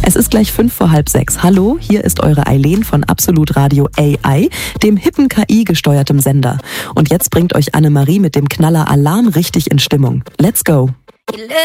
Es ist gleich 5:05. Hallo, hier ist eure Eileen von Absolut Radio AI, dem hippen KI-gesteuertem Sender. Und jetzt bringt euch Annemarie mit dem Knaller Alarm richtig in Stimmung. Let's go!